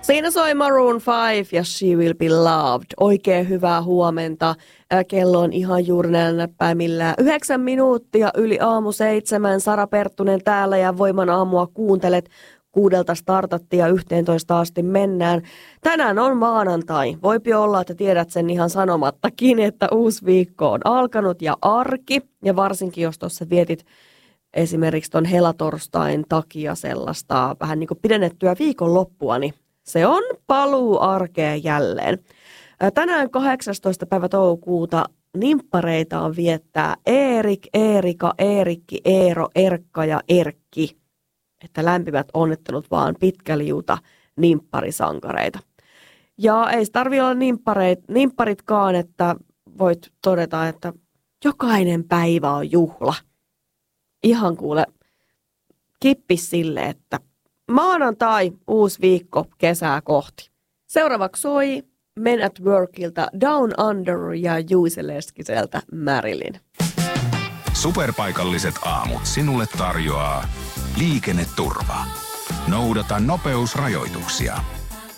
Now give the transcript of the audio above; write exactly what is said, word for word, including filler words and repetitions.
Siinä soi Maroon viisi ja She Will Be Loved. Oikein hyvää huomenta. Kello on ihan juuri näillä näppäimillä. Yhdeksän minuuttia yli aamu seitsemän. Sara Perttunen täällä ja Voiman aamua kuuntelet. Kuudelta startattiin ja yhteentoista asti mennään. Tänään on maanantai. Voipi olla, että tiedät sen ihan sanomattakin, että uusi viikko on alkanut ja arki. Ja varsinkin, jos tuossa vietit esimerkiksi ton helatorstain takia sellaista vähän niin kuin pidennettyä viikonloppua, niin se on paluu arkeen jälleen. Tänään kahdeksastoista päivä toukokuuta nimppareita on viettää Eerik, Eerika, Eerikki, Eero, Erkka ja Erkki. Että lämpimät onnittelut vaan pitkäliuta nimpparisankareita. Ja ei se tarvitse olla nimpparitkaan, että voit todeta, että jokainen päivä on juhla. Ihan kuule kippis sille, että maanantai, uusi viikko, kesää kohti. Seuraavaksi soi Men at Workilta Down Under ja Juise Leskiseltä Marilyn. Superpaikalliset aamut sinulle tarjoaa liikenneturva. Noudata nopeusrajoituksia.